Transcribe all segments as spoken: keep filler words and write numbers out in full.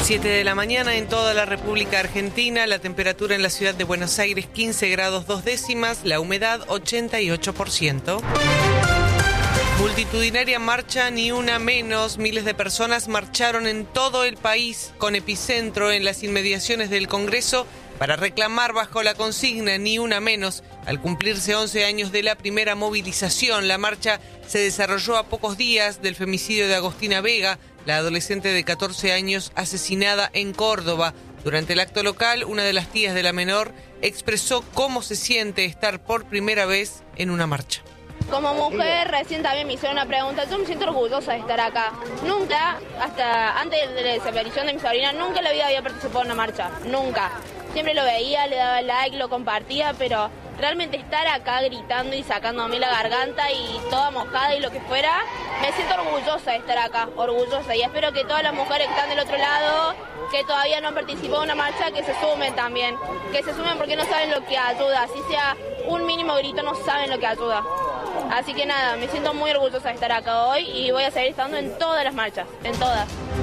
siete de la mañana en toda la República Argentina, la temperatura en la ciudad de Buenos Aires quince grados dos décimas, la humedad ochenta y ocho por ciento. Multitudinaria marcha Ni Una Menos. Miles de personas marcharon en todo el país con epicentro en las inmediaciones del Congreso para reclamar bajo la consigna Ni Una Menos. Al cumplirse once años de la primera movilización, la marcha se desarrolló a pocos días del femicidio de Agostina Vega, la adolescente de catorce años asesinada en Córdoba. Durante el acto local, una de las tías de la menor expresó cómo se siente estar por primera vez en una marcha. Como mujer, recién también me hicieron una pregunta. Yo me siento orgullosa de estar acá. Nunca, hasta antes de la desaparición de mi sobrina, nunca en la vida había participado en una marcha. Nunca. Siempre lo veía, le daba like, lo compartía, pero realmente estar acá gritando y sacándome la garganta y toda mojada y lo que fuera, me siento orgullosa de estar acá, orgullosa. Y espero que todas las mujeres que están del otro lado, que todavía no han participado en una marcha, que se sumen también. Que se sumen porque no saben lo que ayuda. Así sea un mínimo grito, no saben lo que ayuda. Así que nada, me siento muy orgullosa de estar acá hoy y voy a seguir estando en todas las marchas, en todas.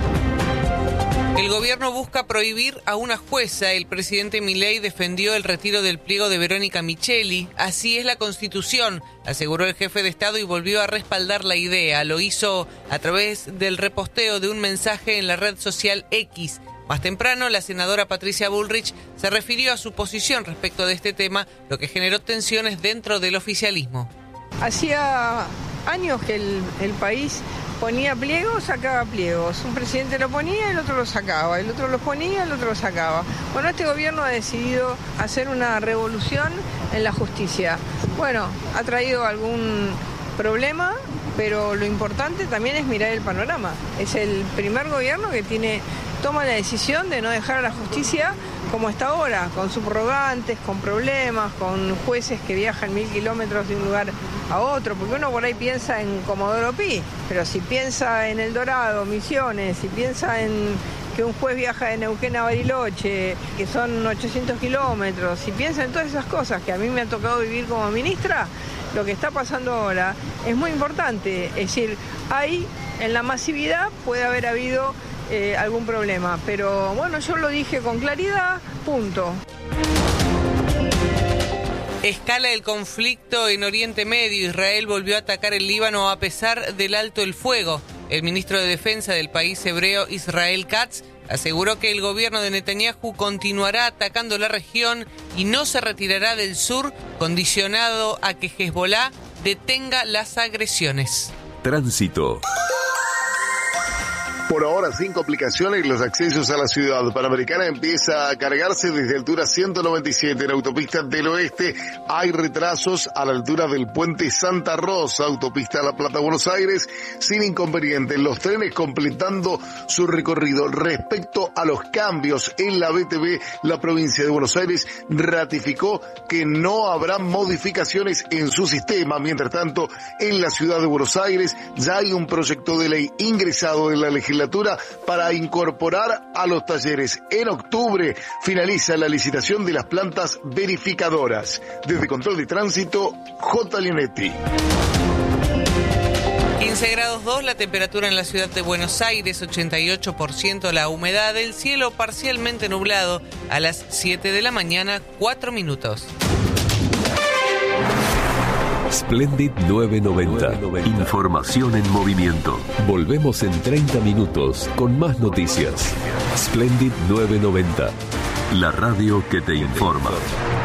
El gobierno busca prohibir a una jueza. El presidente Milei defendió el retiro del pliego de Verónica Micheli. Así es la Constitución, aseguró el jefe de Estado y volvió a respaldar la idea. Lo hizo a través del reposteo de un mensaje en la red social X. Más temprano, la senadora Patricia Bullrich se refirió a su posición respecto de este tema, lo que generó tensiones dentro del oficialismo. Hacía años que el, el país ponía pliegos, sacaba pliegos. Un presidente lo ponía, el otro lo sacaba. El otro lo ponía, el otro lo sacaba. Bueno, este gobierno ha decidido hacer una revolución en la justicia. Bueno, ha traído algún problema, pero lo importante también es mirar el panorama. Es el primer gobierno que tiene toma la decisión de no dejar a la justicia como está ahora, con subrogantes, con problemas, con jueces que viajan mil kilómetros de un lugar a otro, porque uno por ahí piensa en Comodoro Pi, pero si piensa en El Dorado, Misiones, si piensa en que un juez viaja de Neuquén a Bariloche, que son ochocientos kilómetros, si piensa en todas esas cosas que a mí me ha tocado vivir como ministra, lo que está pasando ahora es muy importante. Es decir, ahí en la masividad puede haber habido Eh, algún problema, pero bueno, yo lo dije con claridad, punto. Escala el conflicto en Oriente Medio. Israel volvió a atacar el Líbano a pesar del alto el fuego. El ministro de Defensa del país hebreo, Israel Katz, aseguró que el gobierno de Netanyahu continuará atacando la región y no se retirará del sur, condicionado a que Hezbollah detenga las agresiones. Tránsito. Por ahora, sin complicaciones, los accesos a la ciudad panamericana empieza a cargarse desde altura ciento noventa y siete en autopista del oeste. Hay retrasos a la altura del puente Santa Rosa, autopista La Plata, Buenos Aires, sin inconveniente. Los trenes completando su recorrido. Respecto a los cambios en la B T V, la provincia de Buenos Aires ratificó que no habrá modificaciones en su sistema. Mientras tanto, en la ciudad de Buenos Aires ya hay un proyecto de ley ingresado en la legislatura para incorporar a los talleres. En octubre finaliza la licitación de las plantas verificadoras. Desde Control de Tránsito, J. Leonetti. quince grados dos la temperatura en la ciudad de Buenos Aires, ochenta y ocho por ciento la humedad, el cielo parcialmente nublado a las siete de la mañana, cuatro minutos. Splendid novecientos noventa. Información en movimiento. Volvemos en treinta minutos con más noticias. Splendid novecientos noventa. La radio que te informa.